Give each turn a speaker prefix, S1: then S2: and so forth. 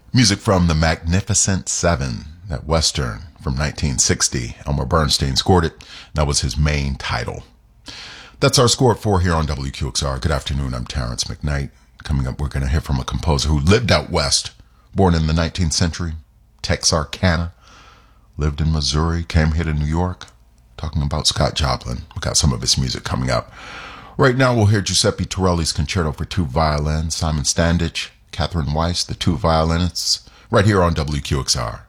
S1: Music from The Magnificent Seven, that Western from 1960. Elmer Bernstein scored it. That was his main title. That's our score at 4 here on WQXR. Good afternoon, I'm Terrence McKnight. Coming up, we're going to hear from a composer who lived out west, born in the 19th century, Texarkana, lived in Missouri, came here to New York, talking about Scott Joplin. We got some of his music coming up. Right now, we'll hear Giuseppe Torelli's Concerto for Two Violins, Simon Standich, Catherine Weiss, the two violinists, right here on WQXR.